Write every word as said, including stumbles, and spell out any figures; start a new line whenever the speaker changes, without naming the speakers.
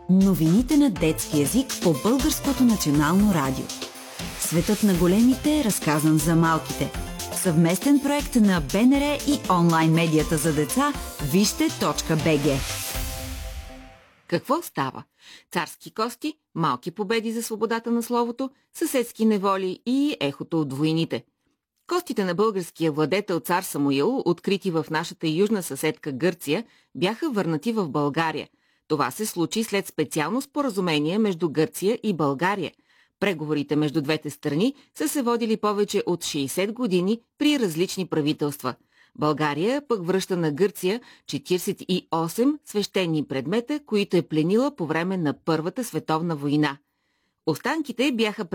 Новините на детски език по Българското национално радио. Светът на големите е разказан за малките. Съвместен проект на БНР и онлайн медията за деца вижте точка би джи.
Какво става? Царски кости, малки победи за свободата на словото, съседски неволи и ехото от войните. Костите на българския владетел цар Самуил, открити в нашата южна съседка Гърция, бяха върнати в България. Това се случи след специално споразумение между Гърция и България. Преговорите между двете страни са се водили повече от шейсет години при различни правителства. България пък връща на Гърция четиридесет и осем свещени предмета, които е пленила по време на Първата световна война. Останките бяха